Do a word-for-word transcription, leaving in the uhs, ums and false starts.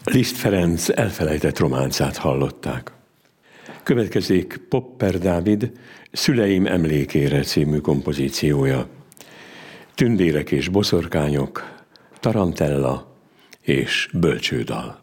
Liszt Ferenc elfelejtett románcát hallották. Következik Popper Dávid Szüleim emlékére című kompozíciója. Tündérek és boszorkányok, tarantella és bölcsődal.